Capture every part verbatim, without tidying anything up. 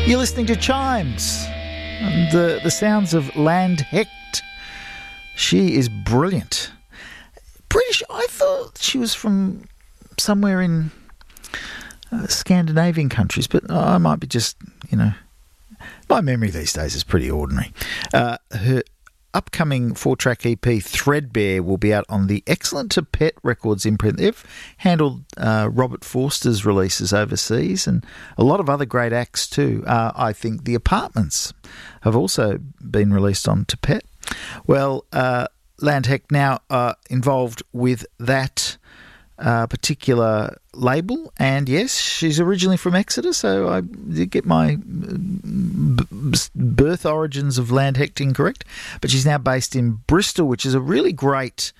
You're listening to Chimes, the the sounds of Land Hecht. She is brilliant. British. I thought she was from somewhere in uh, Scandinavian countries, but I might be just, you know, my memory these days is pretty ordinary. Uh, her upcoming four-track E P, Threadbare, will be out on the Excellent to Pet Records imprint. They've handled uh, Robert Forster's releases overseas and a lot of other great acts too. Uh, I think The Apartments have also been released on to Pet. Well, uh, Land Hecht now uh, involved with that uh, particular label, and yes, she's originally from Exeter, so I did get my b- birth origins of Land Hecht incorrect, but she's now based in Bristol, which is a really great,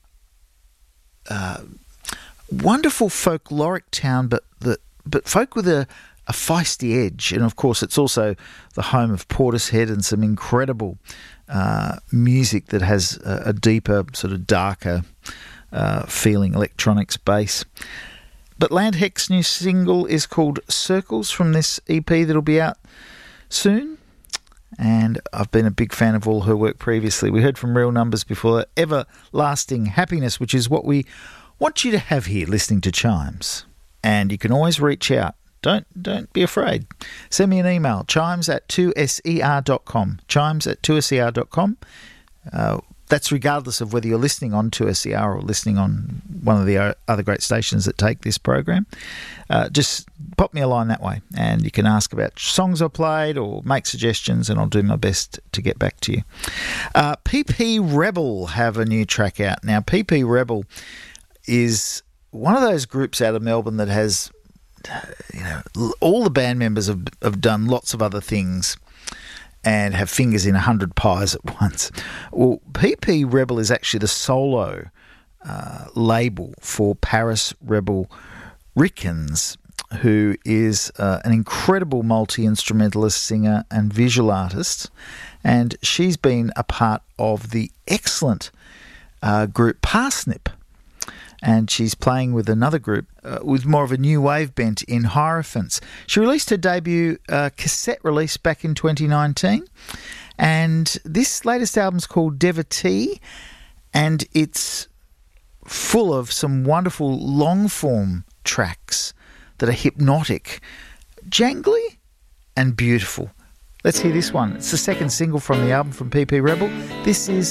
uh, wonderful folkloric town, but the but folk with a, a feisty edge, and of course it's also the home of Portishead and some incredible uh, music that has a, a deeper, sort of darker uh, feeling, electronics bass. But Land Hecht's new single is called Circles from this E P that'll be out soon. And I've been a big fan of all her work previously. We heard from Real Numbers before, Everlasting Happiness, which is what we want you to have here listening to Chimes. And you can always reach out. Don't don't be afraid. Send me an email, chimes at two S E R dot com. Chimes at two S E R dot com. Uh, That's regardless of whether you're listening on two S E R or listening on one of the other great stations that take this program. Uh, just pop me a line that way, and you can ask about songs I played or make suggestions, and I'll do my best to get back to you. Uh, P P Rebel have a new track out. Now, P P is one of those groups out of Melbourne that has, you know, all the band members have, have done lots of other things and have fingers in a hundred pies at once. Well, P P Rebel is actually the solo uh, label for Paris Rebel Rickens, who is uh, an incredible multi-instrumentalist, singer and visual artist, and she's been a part of the excellent uh, group Parsnip, and she's playing with another group uh, with more of a new wave bent in Hierophants. She released her debut uh, cassette release back in twenty nineteen, and this latest album's called Devotee, and it's full of some wonderful long-form tracks that are hypnotic, jangly and beautiful. Let's hear this one. It's the second single from the album from P P Rebel. This is